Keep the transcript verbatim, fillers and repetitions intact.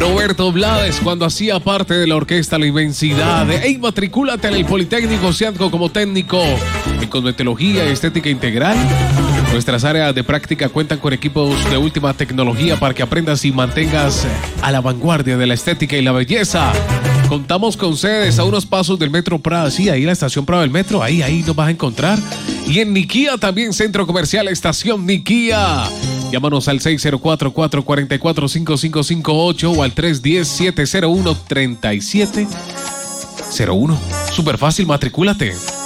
Roberto Blades, cuando hacía parte de la orquesta La Inmensidad. Ey, matricúlate en el Politécnico Cianco como técnico en cosmetología y estética integral. Nuestras áreas de práctica cuentan con equipos de última tecnología para que aprendas y mantengas a la vanguardia de la estética y la belleza. Contamos con sedes a unos pasos del Metro Prado. Sí, ahí la estación Prado del Metro, ahí, ahí nos vas a encontrar. Y en Niquía también, Centro Comercial Estación Niquía. Llámanos al seis cero cuatro, cuatro cuatro cuatro, cinco cinco cinco ocho o al tres uno cero, siete cero uno, tres siete cero uno. Súper fácil, matricúlate.